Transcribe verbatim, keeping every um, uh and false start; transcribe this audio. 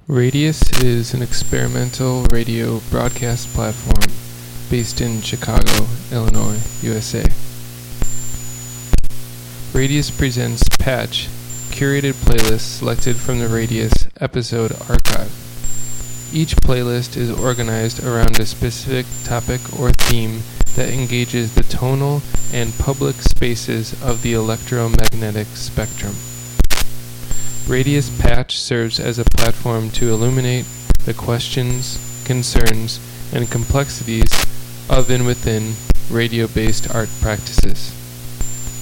Radius is an experimental radio broadcast platform based in Chicago, Illinois, U S A. Radius presents Patch, curated playlists selected from the Radius episode archive. Each playlist is organized around a specific topic or theme that engages the tonal and public spaces of the electromagnetic spectrum. Radius Patch serves as a platform to illuminate the questions, concerns, and complexities of and within radio-based art practices.